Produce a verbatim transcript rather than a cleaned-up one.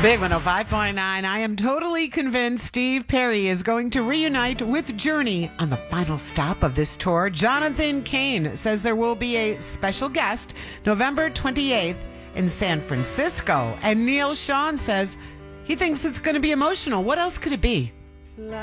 Big one oh five point nine. I am totally convinced Steve Perry is going to reunite with Journey on the final stop of this tour. Jonathan Cain says there will be a special guest November twenty-eighth in San Francisco. And Neil Sean says he thinks it's going to be emotional. What else could it be?